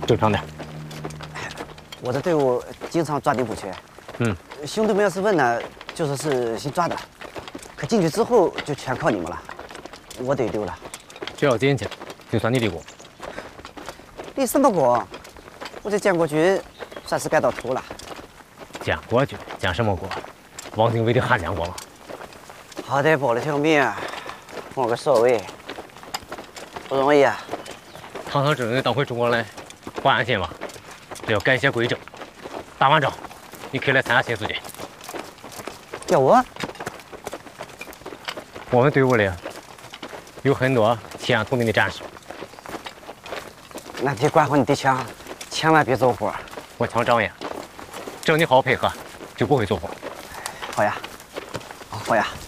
正常点。 我的队伍经常抓敌不缺。兄弟们要是问呢，就说是新抓的，可进去之后就全靠你们了，我得丢了。 只要进去，就算你立功。 立什么功？我这建国军算是盖到头了。 建国军建什么国？汪精卫的汉奸国吗？ 好歹保了条命，封了个少尉，不容易啊。 堂堂正正当回中国来，不安心吗？这要改邪归正。打完仗，你可以来参加新四军。 要我？ 我们队伍里有很多弃暗投明的战士。 那得管好你的枪，千万别走火。 我枪长眼，只要你好好配合，就不会走火。 好呀，好呀。